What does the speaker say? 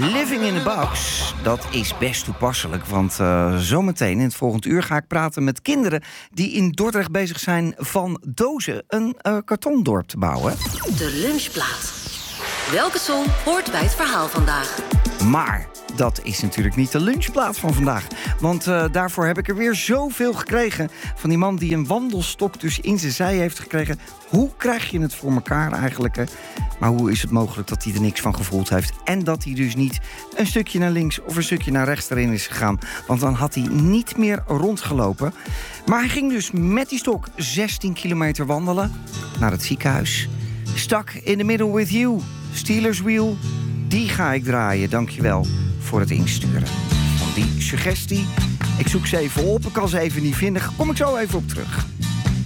Living in the Box, dat is best toepasselijk. Want zometeen in het volgende uur ga ik praten met kinderen die in Dordrecht bezig zijn van dozen een kartondorp te bouwen. De lunchplaat. Welke song hoort bij het verhaal vandaag? Maar dat is natuurlijk niet de lunchplaat van vandaag. Want daarvoor heb ik er weer zoveel gekregen van die man die een wandelstok dus in zijn zij heeft gekregen. Hoe krijg je het voor elkaar eigenlijk? Hè? Maar hoe is het mogelijk dat hij er niks van gevoeld heeft? En dat hij dus niet een stukje naar links of een stukje naar rechts erin is gegaan. Want dan had hij niet meer rondgelopen. Maar hij ging dus met die stok 16 kilometer wandelen naar het ziekenhuis. Stuck in the middle with you. Steelers Wheel, die ga ik draaien. Dankjewel voor het insturen van die suggestie. Ik zoek ze even op, ik kan ze even niet vinden. Kom ik zo even op terug.